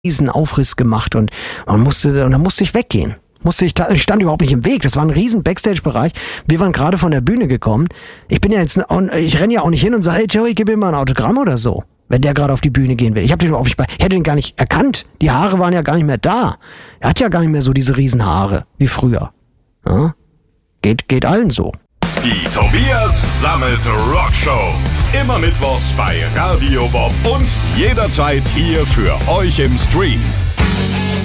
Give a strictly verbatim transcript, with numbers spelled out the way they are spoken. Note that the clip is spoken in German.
riesen Aufriss gemacht und man musste, und dann musste ich weggehen. Musste ich, ich stand überhaupt nicht im Weg. Das war ein riesen Backstage-Bereich. Wir waren gerade von der Bühne gekommen. Ich bin ja jetzt, ich renne ja auch nicht hin und sage, hey Joey, gib mir mal ein Autogramm oder so, wenn der gerade auf die Bühne gehen will. Ich hab den überhaupt nicht, ich hätte den gar nicht erkannt. Die Haare waren ja gar nicht mehr da. Er hat ja gar nicht mehr so diese riesen Haare wie früher. Ja? Geht, geht allen so. Die Tobias Sammelt Rockshow. Immer mittwochs bei Radio Bob und jederzeit hier für euch im Stream.